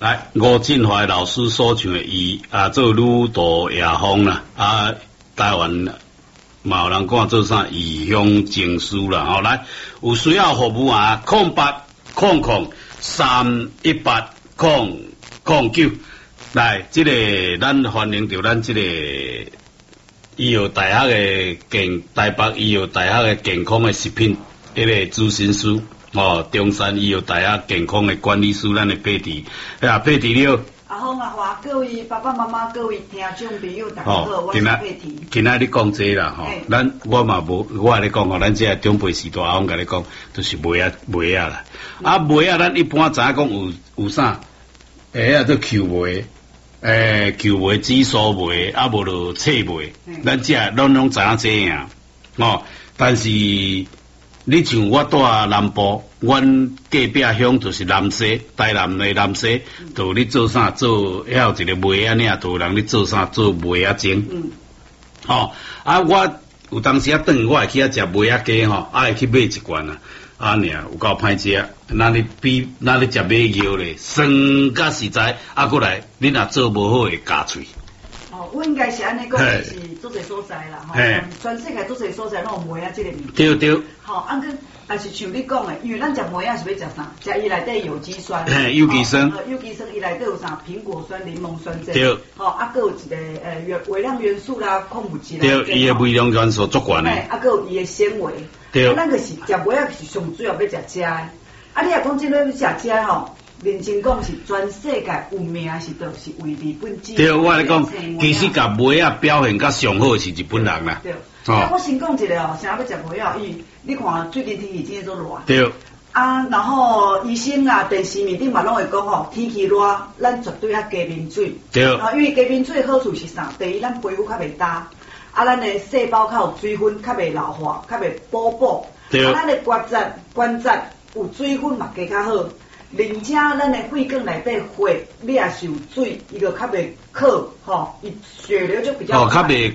来，吴振华老师所唱的做女渡夜风啦，台湾嘛有人讲做啥异乡情书啦，吼，来，有需要服务啊，0800318009，来，这个咱欢迎着咱这个医药大学的台北医药大学的健康的食品迄个咨询师。中山医药大学健康的管理师，咱的佩蒂，佩蒂你好。 阿峰阿华，各位爸爸妈妈，各位听众朋友，大家好，我是佩蒂。 今仔你讲这啦，咱我嘛无，我咧讲咱这长辈时代，阿峰甲你讲，就是梅啊啦。梅啊，咱一般知影讲有啥？做球梅，球梅、紫苏梅，无就脆梅，咱这拢知影这样，但是。你像我住南部，阮隔壁乡就是南西，台南的南西，就你做啥做，还有一个梅啊尔，就有人咧做啥做梅啊精。我有当时转我会去食梅啊鸡会去买一罐尔有够歹食。那你食马药咧，酸甲实在，过来你若做无好会咬喙。 我应该是安尼讲，就是做侪所在啦，全世界做侪所在拢有梅啊这个物件。对。 也是像你讲的，因为咱食梅啊是要食啥？食伊内底有机酸。 有机酸。 有机酸伊内底有啥？苹果酸、柠檬酸这。 对。 还有一个微量元素啦、矿物质啦。 对，伊的微量元素足悬的。 还有伊的纤维。 对。 咱就是食梅啊是上主要要食遮的。你若讲即个要食遮吼。认真讲是全世界有名是就是为日本制。 对，我来讲，其实甲梅啊表现甲上好是日本人啦。 对。我先讲一个啥要食梅啊？你看最近天气真热热。 对。 然后医生啊、电视面顶嘛拢会讲天气热，咱绝对要加冰水。 对。 因为加冰水好处是啥？第一，咱皮肤较袂干，咱的细胞较有水分，较袂老化，较袂补补。 对。 咱的关节有水分嘛加较好。而且咱的肺管内底血，你也是有水，伊就较袂渴，伊血流就比较较袂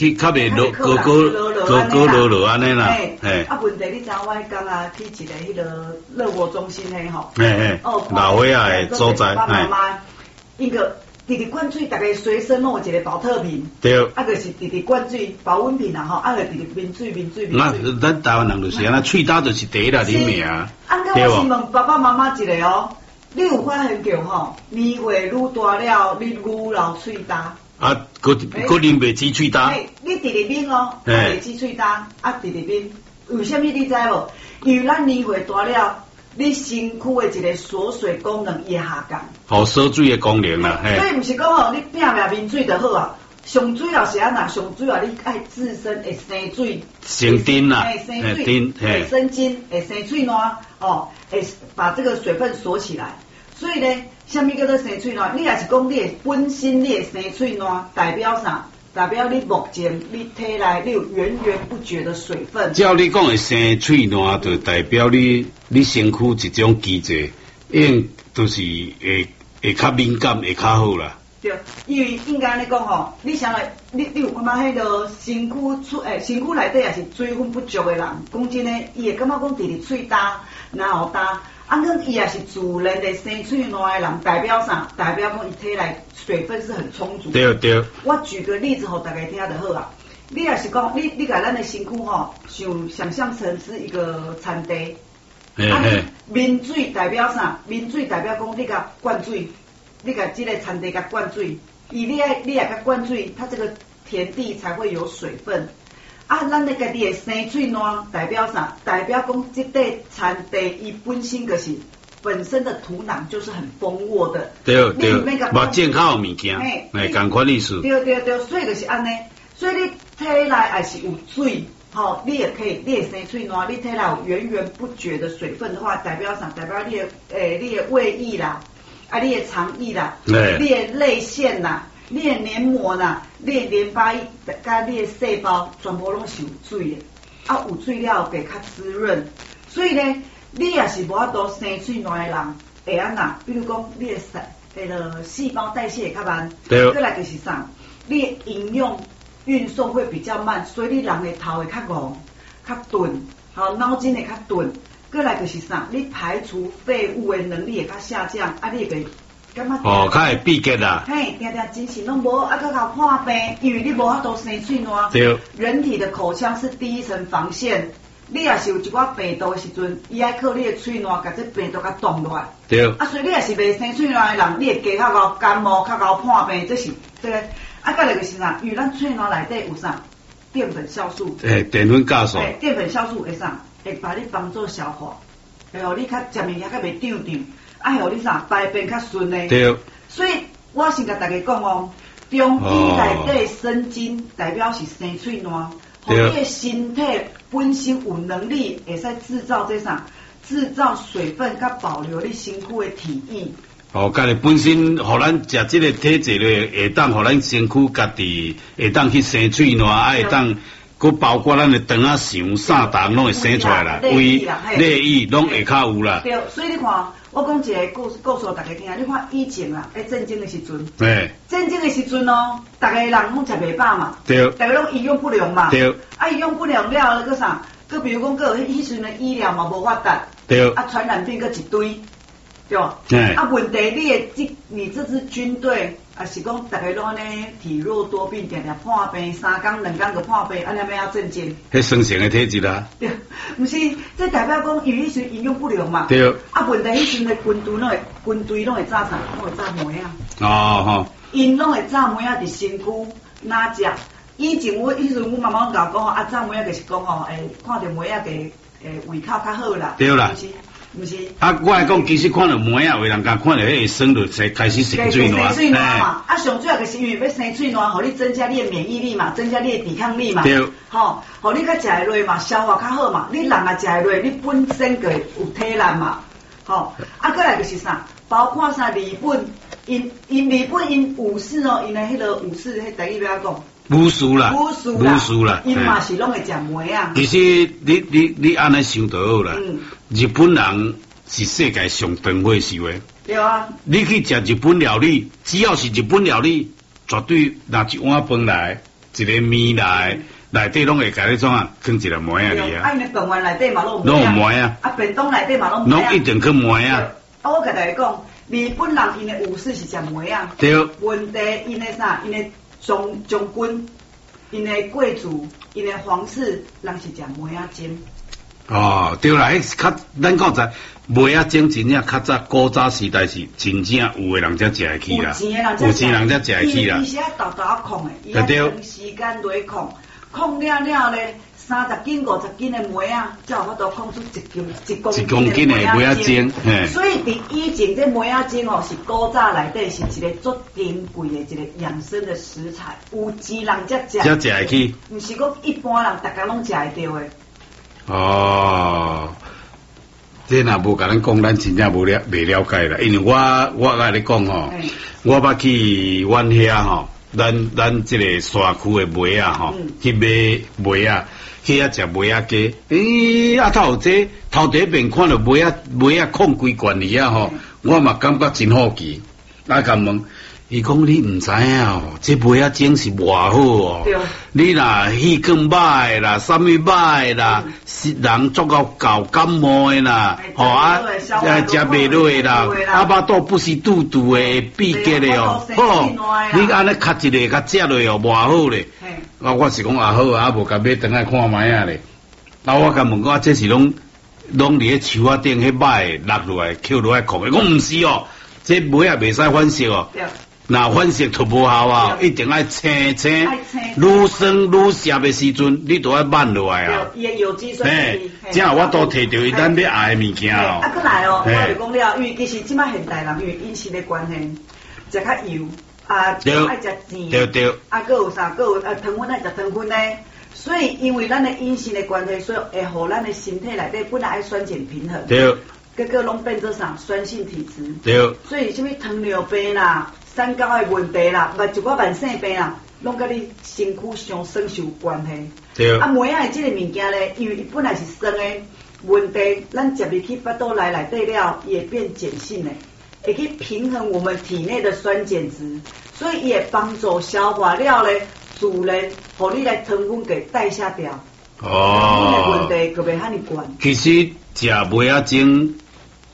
落安尼啦。 问题你知我迄天啊去一个迄个乐活中心的老岁仔的所在， 爸爸妈妈，伊个直灌水，大家随身拢有一个保特瓶， 对， 就是直灌水保温瓶啦就直面水。 那咱台湾人就是安那，喙焦就是第一啦，你命。 对我是问爸爸妈妈一个你有发现到年岁愈大了，你愈流喙焦。 佫啉袂止喙焦。 你直面袂止喙焦，直面，为什么你知无？因为咱年岁大了。你身躯的一个锁水功能也下降， 锁水的功能啦， 所以唔是讲你拼面水就好啊。上主要是安那，上主要你爱自身会生水， 生筋啦， 生水，会生筋，会生水卵，会把这个水分锁起来。所以呢，什么叫做生水卵？你也是讲你的本身你的生水卵代表啥？代表你目前你体内你有源源不绝的水分。 照你讲的生喙烂，就代表你身躯一种机制，就是会较敏感，会较好啦。 对，因为应该你讲你想来，你有感觉迄个身躯内底也是水分不足的人，讲真诶，伊会感觉讲直喙焦，然后焦。伊也是自然的生喙烂的人，代表啥？代表讲伊体内水分是很充足的。 对。 我举个例子，大家听就好啊。你也是讲，你把咱的身躯想象成是一个产地。面水代表啥？面水代表讲你甲灌水，你甲这个产地甲灌水，你也甲灌水，它这个田地才会有水分。咱的家己的生喙烂代表啥？代表讲这块产地伊本身就是本身的土壤就是很丰沃的。 对，无健康的物件，同款意思。 对，所以就是安尼。所以你体内也是有水，你也可以，你的生喙烂，你体内有源源不绝的水分的话，代表啥？代表你的胃液啦，你的肠液啦，你的泪腺啦。你的黏膜呐，你的淋巴液，甲你的细胞全部拢是有水的，有水了会较滋润。所以呢，你也是无法度生喙烂的人，会安那？比如讲，你的细胞代谢会较慢，再来就是啥？你的营养运送会比较慢，所以你人的头会较戆、较钝，脑筋会较钝。再来就是啥？你排除废物的能力会较下降，你会哦，较会闭结啦。 嘿，定定精神拢无，啊，搁搞破病，因为你无法度生喙烂。 对。 人体的口腔是第一层防线，你也是有一寡病毒的时阵，伊爱靠你的喙烂，甲这病毒甲挡落来。 对。 啊，所以你也是袂生喙烂的人，你会加较高感冒、较高破病，这是对。啊，再来就是啥？因为咱喙烂内底有啥？淀粉酵素。 淀粉酵素。 淀粉酵素会啥？会把你帮助消化，会互你较食物件较袂胀胀，啊，互你啥排便较顺的。 对。 所以我先甲大家讲哦，中医内底生津代表是生喙烂，互你的身体本身有能力会使制造这啥？制造水分，甲保留你身躯的体液。 哦，家己本身，互咱食这个体质咧，会当互咱身躯家己会当去生喙烂，啊，会当，佮包括咱的肠啊、肠、啥档拢会生出来啦，胃、内液拢会较有啦。 对，所以你看，我讲一个故事大家听，你看以前啊，战争的时阵，战争的时阵哦，大家人拢食袂饱嘛， 对， 大家拢营养不良嘛， 对， 啊，营养不良了，佮啥？佮比如讲，佮有迄时阵的医疗嘛无发达， 对， 啊，传染病佮一堆。对吧？啊，问题你这支军队啊，是讲大家拢安尼体弱多病，定定破病，3天2天就破病，安尼要震惊。 迄生成的体质啦。 对，不是，这代表讲因为迄时营养不良嘛。 对。 啊，问题迄时的军队拢会炸啥？拢会炸糜啊。 哦吼。 因拢会炸糜啊，伫身躯哪食？以前迄时我妈妈甲我讲啊，炸糜啊就是讲吼，看到糜啊嘅胃口较好啦。 对啦。 不是啊，我来讲，其实看到糜啊，有人甲看到迄个生就才开始生喙烂。 生喙烂嘛，啊，上主要就是因为要生喙烂，互你增加你的免疫力嘛，增加你的抵抗力嘛。对。吼，互你较食会落嘛，消化较好嘛，你人也食会落，你本身就有体力嘛。吼，啊，再来就是啥？包括啥？日本，因武士哦，因的迄个武士，迄第一要讲。 武术啦， 因嘛是拢会食糜啊。 其实你安尼想就好啦。日本人是世界上长伙是话。 对啊。你去食日本料理，只要是日本料理，绝对拿一碗饭来，一个面来，内底拢会甲你怎啊，放一个糜啊哩啊。 啊，因为饭碗内底嘛拢有糜啊。 啊，便当内底嘛拢。 拢一定去糜啊。 啊，我甲大家讲，日本人因的武士是食糜啊。 对。 问题因的啥？因的将军、因的贵族、因的皇室，人是食糜啊煎。 哦，对啦，迄较咱讲在糜啊煎真正较早古早时代是真正有诶人才食会起啦，有钱人才食会起啦。 伊是要豆控诶，伊要长时间落控了咧，30斤50斤的糜啊，才有法度控出1公斤的糜啊煎。所以伫以前这糜啊煎哦，是古早内底是一个足珍贵的一个养生的食材，有钱人才食会起， 毋是讲一般人大家拢食会到的。 哦，这若无甲咱讲，咱真正袂了解啦。因为我甲你讲吼，我捌去阮遐吼，咱这个山区的糜啊吼，去买糜啊，去遐食糜啊鸡。啊头这头第一遍看到糜啊控规罐哩啊吼，我嘛感觉真好奇。啊，甲问。伊讲你毋知影哦，这糜啊煎是偌好哦。你若气管歹啦，啥物歹啦，人足够搞感冒的啦，吼啊，食袂落啦，啊巴肚不是肚肚的闭结的哦，吼，你安尼咳一个甲食落哦，偌好咧。啊，我是讲啊好啊，无甲买等下看卖啊咧。啊，我甲问讲这是拢伫咧树仔顶迄摆落落来，扣落来控的。我毋是哦，这糜啊袂使反式哦。那反式都无效啊，一定爱青，愈酸愈涩的时阵，你都要慢落来啊。 伊的有机酸味， 这样我都摕到伊咱要爱的物件哦。 啊，过来哦，我就讲了，因为其实即摆现代人因为饮食的关系，食较油啊，爱食甜， 对， 啊，佮有啥，佮有糖分爱食糖分呢，所以因为咱的饮食的关系，所以会互咱的身体内底本来爱酸碱平衡， 对， 各个拢变做啥酸性体质， 对， 所以什么糖尿病啦。三高的问题啦，就我慢性病啦，拢甲你身躯上酸是有关系。对。啊，糜啊，这个物件咧，因为伊本来是酸的，问题咱食入去腹肚内底了，也变碱性的，会去平衡我们体内的酸碱值，所以也帮助消化了咧，自然互你来糖分给代谢掉。哦。糖分的问题就袂遐尼悬。 其实食糜啊煎。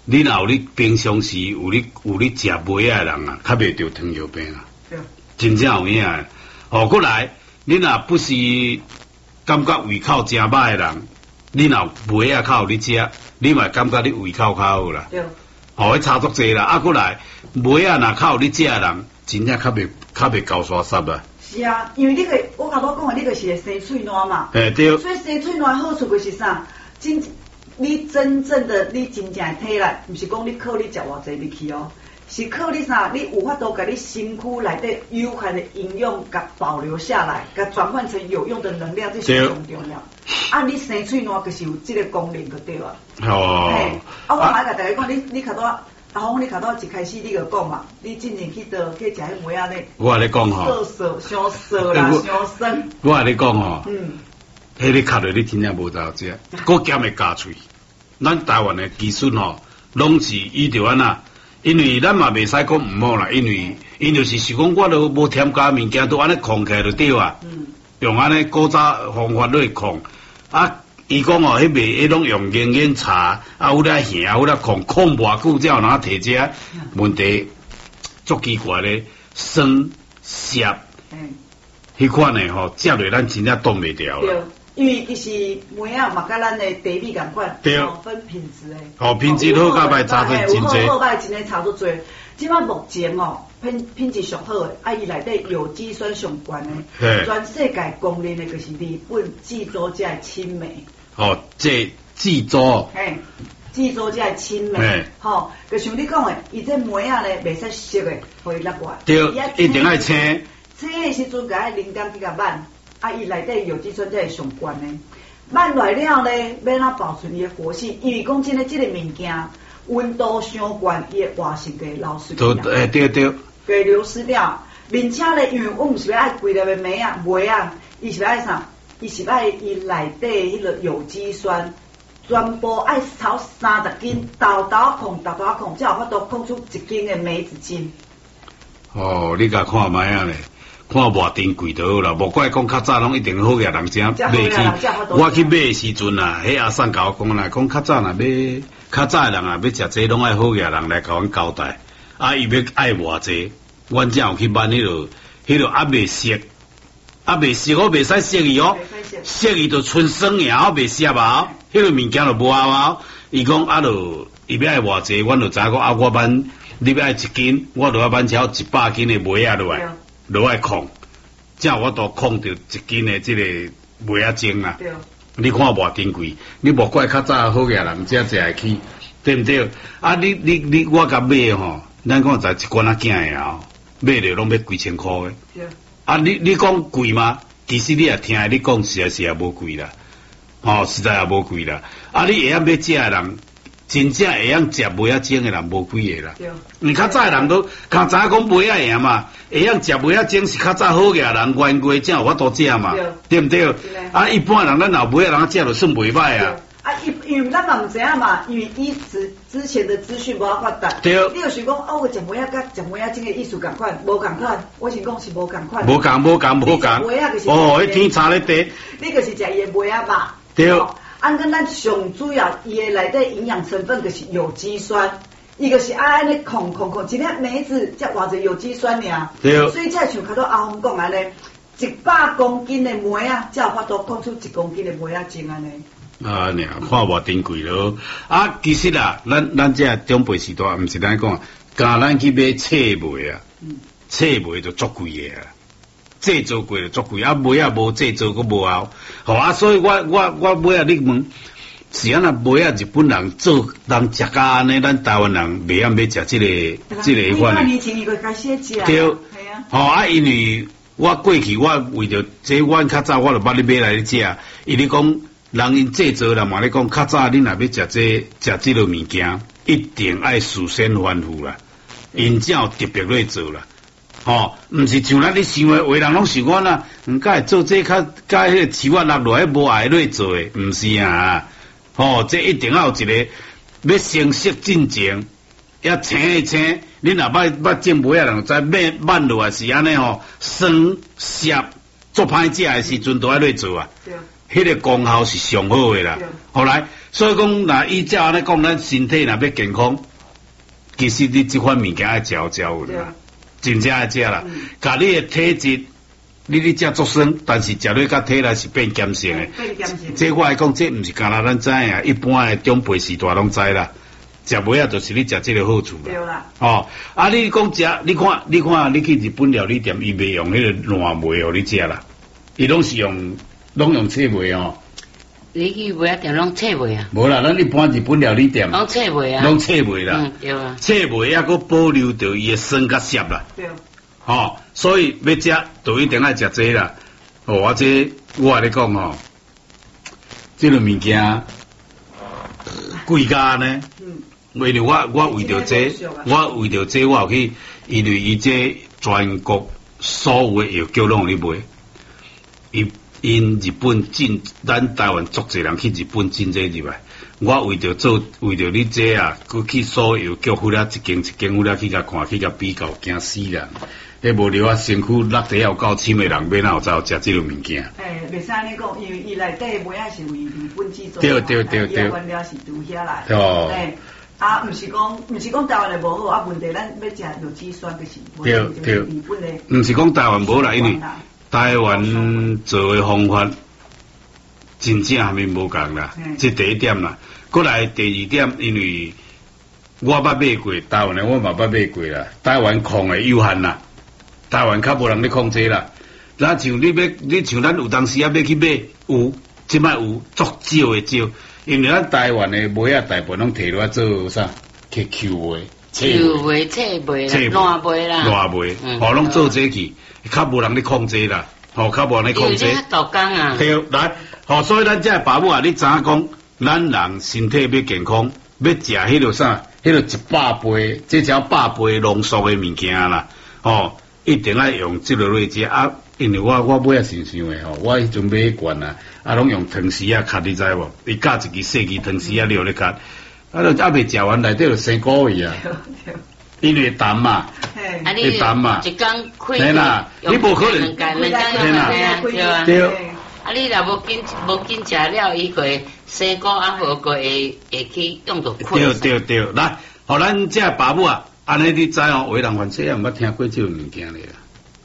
你若有你平常时有你食梅啊人啊，较袂着糖尿病啊。 对。 真正有影诶。哦，过来，你若不是感觉胃口真歹诶人，你若梅啊较有你食，你嘛感觉你胃口较好啦。 对。 哦，迄差足济啦。啊，过来，梅啊若较有你食诶人，真正较袂高沙湿啦。 是啊，因为我甲我讲诶，你个是会生喙烂嘛。 对。 所以生喙烂好处就是啥？你真正的你真正体力，毋是讲你靠你食偌济入去哦，是靠你啥？你有法度甲你身躯内底有限的营养甲保留下来，甲转换成有用的能量，这是上重要。啊，你生喙烂就是有这个功能就对啊。 哦。 嘿，我来甲大家讲，你较多阿峰，你较多一开始你就讲嘛，你进前去倒去食迄梅仔咧。 我咧讲吼。 伤涩啦，伤酸。 我咧讲吼。迄个卡落你真正无得食，搁减会加喙。咱台湾的技术吼，拢是伊着安那，因为咱嘛袂使讲毋好啦，因就是讲我都无添加物件，都安尼控起来就对啊。用安尼古早方法来控，啊，伊讲哦，迄拢用烟茶，啊，有咧咸，有咧控偌久，才有哪摕食，问题足奇怪咧，酸涩，迄款的吼，食落咱真正挡袂掉啦。 因为其实梅啊嘛，甲咱的茶米共款，分品质诶。 哦，品质好甲歹差得真济。 好歹真诶差足多。即摆目前哦，品质上好诶，啊伊内底有机酸上悬诶，全世界公认诶就是日本济州这青梅。 哦，这济州。 嘿，济州这青梅，吼，就像你讲诶，伊这梅啊咧袂使熟诶，互伊落来。 对，一定爱青。 青诶时阵，甲0点几甲慢。啊，伊内底有机酸才会上悬呢。慢来了咧，要哪保存伊的活性？因为讲真诶，这个物件温度上悬，伊的活性会流失掉。 对。 会流失掉。并且咧，因为我毋是要爱规粒的梅啊，伊是要爱啥？伊是要伊内底迄个有机酸，全部爱炒30斤，豆控，才有法度控出1斤的梅子精。 哦，你甲看卖啊咧。看偌珍贵就好啦，无怪讲较早拢一定好个人食买去。我去买的时阵啊，迄阿婶甲我讲啦，讲较早若买，较早的人啊要食这拢爱好个人来甲阮交代。啊，伊要爱偌济，阮才有去买迄落还未熟，我袂使熟伊哦，熟伊就纯酸尔，我袂熟啊，迄个物件就无效啊。伊讲啊，伊要爱偌济，阮就知影讲啊，我买你要爱1斤，我就要买超100斤的梅啊落来。落来控，才有法度控到1斤的这个梅仔精啦。你看偌珍贵，你无怪较早好个人才食会起，对不对？啊，你我甲买吼，咱讲在一罐仔囝的啊，买着拢要几千块的。啊，你讲贵吗？其实你也听你讲，实在也无贵啦。哦，实在也无贵啦。啊，你会晓要食的人。真正会晓食梅仔精的人无几个啦，你较早的人都较早讲梅仔赢嘛，会晓食梅仔精是较早好个人，原贵才有法度食嘛，对不对？啊，一般人咱老梅仔人食就算袂歹啊。 啊，因为咱嘛唔知影嘛，因为之前的资讯无法发达。对。你有想讲哦，我食梅仔甲食梅仔精的意思共款，无共款，我是讲是无共款。无共。 梅仔就是哦，迄天差咧地。 你就是食伊的梅仔吧？ 对。 按跟咱上主要，伊的内底营养成分就是有机酸，伊就是安尼控，一粒梅子才偌济有机酸尔。对。所以才像较多阿峰讲安尼，100公斤的梅啊，才有法度控出1公斤的梅仔精安尼。 啊，看偌珍贵咯。啊，其实啦，咱这长辈时代，毋是咱讲，教咱去买册梅啊，册梅就足贵个啊。制作过就足贵，啊梅啊无制作佫无效，吼啊！所以我买啊，你问是安那梅啊？日本人做人食甲安尼，咱台湾人袂晓要食这个款的。对，吼啊！因为我过去我为着这阮较早我就捌你买来食，伊咧讲人因制作啦嘛咧讲较早恁若要食这落物件，一定爱事先吩咐啦，因才有特别来做啦。吼，毋是像咱咧想诶，有人拢想讲啦，甲会做这甲迄个树啊落落来无爱来做诶，毋是啊，吼，这一定要有一个要成熟进前，要青，你若捌种梅啊，人知慢落来是安尼吼，酸涩足歹食诶时阵都爱来做啊。对。 迄个功效是上好的啦。后来，所以讲，那依照安尼讲，咱身体若要健康，其实你这款物件爱食有啦，真正爱食啦。甲你的体质，你食足酸，但是食落甲体内是变碱性的。这我来讲，这毋是干那咱知影，一般的长辈时代拢知啦。食袂啊，就是你食这个好处啦。对啦。哦，啊，你讲食，你看，你去日本料理店，伊袂用迄个烂梅互你食啦，伊拢是用脆梅哦。 你去买店拢脆梅啊？ 无啦，咱一般日本料理店拢脆梅啊， 拢脆梅啦。 嗯，对啊。 脆梅还佫保留着伊的酸甲涩啦。对。哦，所以要食就一定爱食这啦。哦，我来讲吼，这个物件贵价呢。为了我为着这，我有去，因为伊这全国所有的药局拢有咧卖，因日本进，咱台湾足侪人去日本进这入来。我为着你这啊，佮去所有药局忽了一间一间忽了去甲看，去甲比较，惊死人。迄无了我身躯落地有够深的人，要哪有走食这个物件？ 袂使安尼讲，因为伊内底梅啊是为日本制作， 对， 原料是从遐来。哦。啊，毋是讲台湾的无好，啊问题咱要食有机酸就是对，日本的。 毋是讲台湾无啦，因为台湾做的方法真正还没无共啦，这第一点啦。过来第二点，因为我捌买过台湾的，我嘛捌买过啦。台湾控的有限啦，台湾较无人咧控制啦。那像你像咱有当时啊要去买有，即摆有足少的少。因为咱台湾的梅啊，大部分拢摕落做啥？去秋梅、 脆梅啦、 烂梅，拢做这去，较无人咧控制啦，较无人咧控制。 因为豆工啊。 对，来，所以咱这爸母啊，你知影讲，咱人身体要健康，要食迄落啥？迄落100倍，这叫100倍浓缩的物件啦，一定要用这个来食啊。因为我买啊想的我迄阵买迄罐啊，拢用藤丝啊卡，你知无？伊夹一支细支藤丝啊，了咧卡，未食完内底就生果味啊。因为淡嘛，会淡嘛。 一缸开， 你无可能， 对。啊，你若无紧食了，伊个生果啊，无个会去用到开。 对，来，互咱这爸母啊，安尼你知哦，为人凡世也毋捌听过这个物件咧。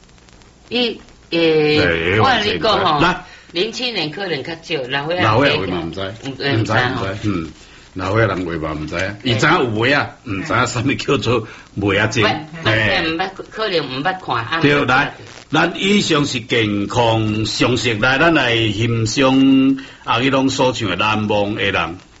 我你讲吼，07年可能较少，老岁话嘛毋知，老岁人话嘛毋知，伊知影有梅啊，毋知影啥物叫做梅啊精， 可能毋捌看。 对，来，咱以上是健康常识，来，咱来欣赏阿迄种所唱的难忘的人。